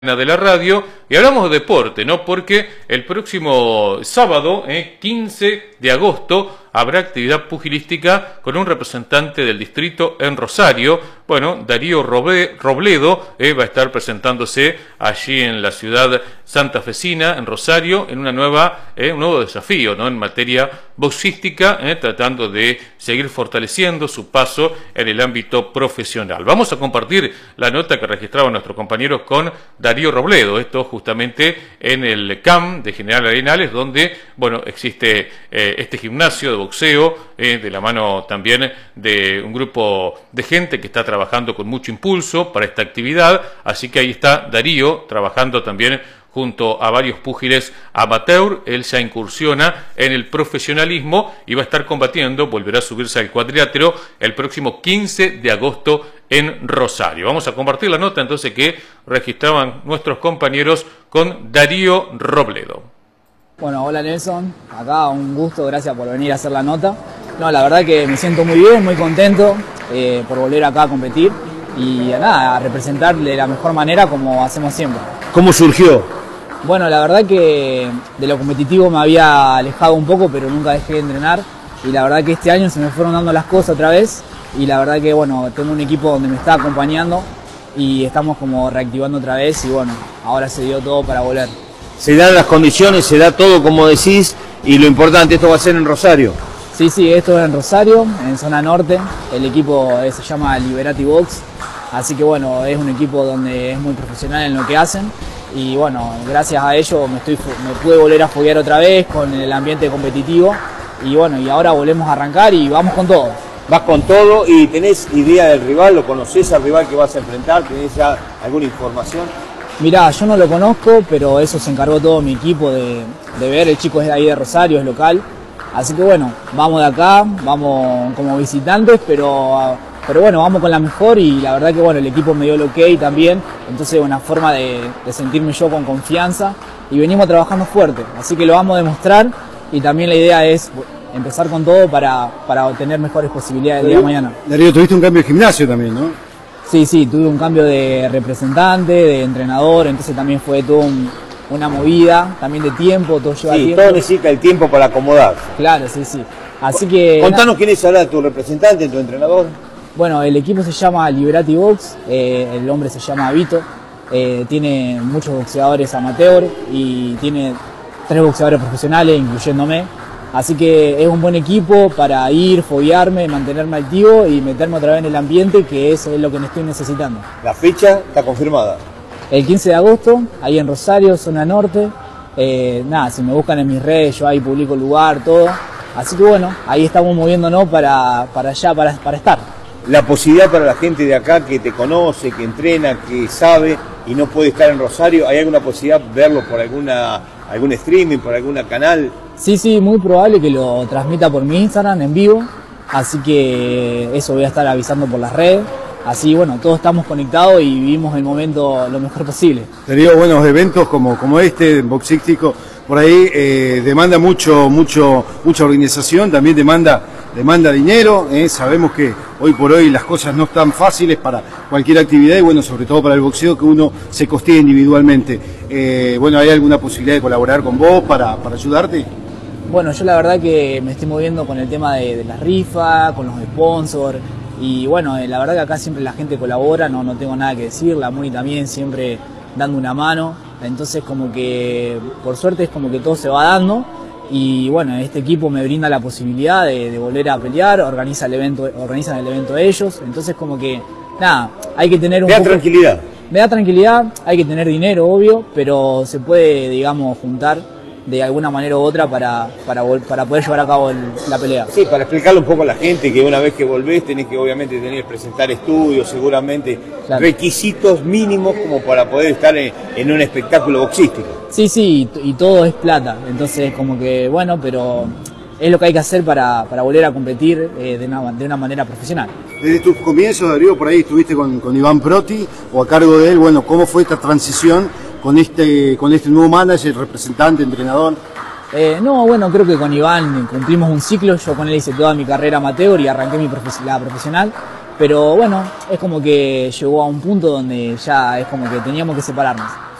de la radio y hablamos de deporte, ¿no? Porque el próximo sábado, 15 de agosto, habrá actividad pugilística con un representante del distrito en Rosario. Bueno, Darío Robledo va a estar presentándose allí en la ciudad santafesina, en Rosario, en un nuevo desafío, ¿no? En materia boxística, tratando de seguir fortaleciendo su paso en el ámbito profesional. Vamos a compartir la nota que registraban nuestros compañeros con Darío Robledo, esto justamente en el CAM de General Arenales, donde, bueno, existe este gimnasio de boxeo, de la mano también de un grupo de gente que está trabajando con mucho impulso para esta actividad, así que ahí está Darío trabajando también junto a varios púgiles amateur. Él ya incursiona en el profesionalismo y va a estar combatiendo, volverá a subirse al cuadrilátero el próximo 15 de agosto en Rosario. Vamos a compartir la nota entonces que registraban nuestros compañeros con Darío Robledo. Bueno, hola Nelson, acá un gusto, gracias por venir a hacer la nota. No, la verdad que me siento muy bien, muy contento por volver acá a competir y nada, a representar de la mejor manera como hacemos siempre. ¿Cómo surgió? Bueno, la verdad que de lo competitivo me había alejado un poco, pero nunca dejé de entrenar y la verdad que este año se me fueron dando las cosas otra vez y la verdad que bueno, tengo un equipo donde me está acompañando y estamos como reactivando otra vez y bueno, ahora se dio todo para volver. Se dan las condiciones, se da todo como decís y lo importante, esto va a ser en Rosario. Sí, esto es en Rosario, en zona norte, el equipo se llama Liberati Box, así que bueno, es un equipo donde es muy profesional en lo que hacen y bueno, gracias a ello me pude volver a foguear otra vez con el ambiente competitivo y bueno, y ahora volvemos a arrancar y vamos con todo. Vas con todo y tenés idea del rival, lo conocés al rival que vas a enfrentar, tenés ya alguna información. Mirá, yo no lo conozco, pero eso se encargó todo mi equipo de ver, el chico es de ahí de Rosario, es local, así que bueno, vamos de acá, vamos como visitantes, pero bueno, vamos con la mejor y la verdad que bueno, el equipo me dio el ok también, entonces una forma de sentirme yo con confianza y venimos trabajando fuerte, así que lo vamos a demostrar y también la idea es empezar con todo para obtener mejores posibilidades el día de mañana. Darío, tuviste un cambio de gimnasio también, ¿no? Sí, tuve un cambio de representante, de entrenador, entonces también fue toda una movida, también de tiempo, todo lleva tiempo. Sí, todo necesita el tiempo para acomodar. Claro, sí. Así que... Contanos quién es ahora tu representante, tu entrenador. Bueno, el equipo se llama Liberati Box, el hombre se llama Vito, tiene muchos boxeadores amateur y tiene 3 boxeadores profesionales, incluyéndome. Así que es un buen equipo para ir, foguearme, mantenerme activo y meterme otra vez en el ambiente, que es lo que me estoy necesitando. ¿La fecha está confirmada? El 15 de agosto, ahí en Rosario, zona norte. Nada, si me buscan en mis redes, yo ahí publico el lugar, todo. Así que bueno, ahí estamos moviéndonos para allá, para estar. La posibilidad para la gente de acá que te conoce, que entrena, que sabe y no puede estar en Rosario, ¿hay alguna posibilidad de verlo por algún streaming, por algún canal? Sí, muy probable que lo transmita por mi Instagram en vivo, así que eso voy a estar avisando por las redes, así bueno, todos estamos conectados y vivimos el momento lo mejor posible. Darío, buenos eventos como este, boxístico, por ahí demanda mucha organización, también demanda dinero, sabemos que hoy por hoy las cosas no están fáciles para cualquier actividad y bueno, sobre todo para el boxeo que uno se costea individualmente. Bueno, ¿hay alguna posibilidad de colaborar con vos para ayudarte? Bueno, yo la verdad que me estoy moviendo con el tema de la rifa, con los sponsors y bueno, la verdad que acá siempre la gente colabora, no tengo nada que decir, la Moni también siempre dando una mano, entonces como que por suerte es como que todo se va dando y bueno, este equipo me brinda la posibilidad de volver a pelear, organizan el evento ellos, entonces como que nada, hay que tener tranquilidad. Me da tranquilidad, hay que tener dinero, obvio, pero se puede, digamos, juntar de alguna manera u otra para poder llevar a cabo la pelea. Sí, para explicarle un poco a la gente que una vez que volvés tenés que obviamente presentar estudios, seguramente, claro. Requisitos mínimos como para poder estar en un espectáculo boxístico. Sí, y todo es plata, entonces como que bueno, pero es lo que hay que hacer para volver a competir de una manera profesional. Desde tus comienzos, Darío, por ahí estuviste con Iván Proti o a cargo de él, bueno, ¿cómo fue esta transición con este nuevo manager, representante, entrenador? No, bueno, creo que con Iván cumplimos un ciclo, yo con él hice toda mi carrera amateur y arranqué la profesional, pero bueno, es como que llegó a un punto donde ya es como que teníamos que separarnos.